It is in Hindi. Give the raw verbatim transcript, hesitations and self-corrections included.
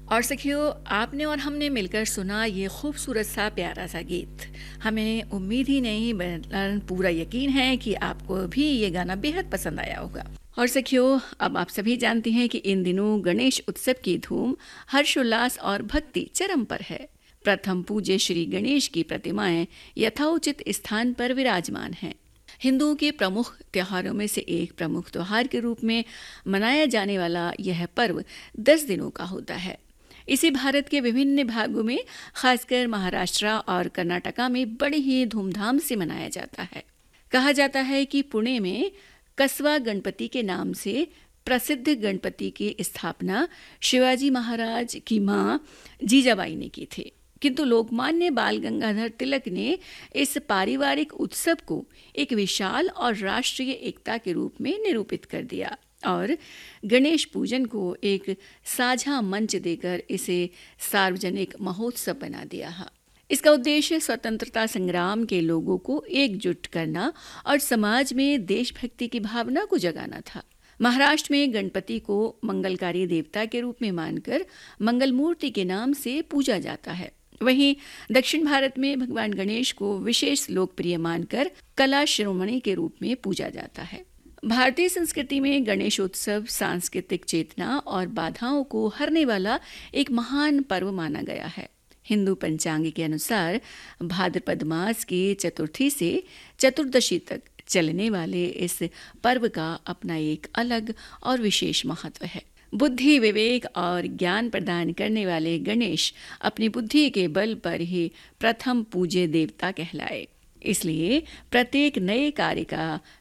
और सखियों, आपने और हमने मिलकर सुना ये खूबसूरत सा प्यारा सा गीत। हमें उम्मीद ही नहीं बल्कि पूरा यकीन है कि आपको भी ये गाना बेहद पसंद आया होगा। और सखियों, अब आप सभी जानते हैं कि इन दिनों गणेश उत्सव की धूम, हर्षोल्लास और भक्ति चरम पर है। प्रथम पूज्य श्री गणेश की प्रतिमाएं यथोचित स्थान पर विराजमान हैं। हिंदुओं के प्रमुख त्योहारों में से एक प्रमुख त्योहार के रूप में मनाया जाने वाला यह पर्व दस दिनों का होता है। इसे भारत के विभिन्न भागों में, खासकर महाराष्ट्र और कर्नाटका में बड़े ही धूमधाम से मनाया जाता है। कहा जाता है कि पुणे में कसवा गणपति के नाम से प्रसिद्ध गणपति की स्थापना शिवाजी महाराज की मां जीजाबाई ने की थी, किंतु लोकमान्य बाल गंगाधर तिलक ने इस पारिवारिक उत्सव को एक विशाल और राष्ट्रीय एकता के रूप में निरूपित कर दिया और गणेश पूजन को एक साझा मंच देकर इसे सार्वजनिक महोत्सव बना दिया है। इसका उद्देश्य स्वतंत्रता संग्राम के लोगों को एकजुट करना और समाज में देशभक्ति की भावना को जगाना था। महाराष्ट्र में गणपति को मंगलकारी देवता के रूप में मानकर मंगल मूर्ति के नाम से पूजा जाता है। वहीं दक्षिण भारत में भगवान गणेश को विशेष लोकप्रिय मानकर कला शिरोमणि के रूप में पूजा जाता है। भारतीय संस्कृति में गणेशोत्सव सांस्कृतिक चेतना और बाधाओं को हरने वाला एक महान पर्व माना गया है। हिंदू पंचांग के अनुसार भाद्रपद मास की चतुर्थी से चतुर्दशी तक चलने वाले इस पर्व का अपना एक अलग और विशेष महत्व है। बुद्धि, विवेक और ज्ञान प्रदान करने वाले गणेश अपनी बुद्धि के बल पर ही प्रथम पूज्य देवता कहलाए। इसलिए प्रत्येक नए कार्य का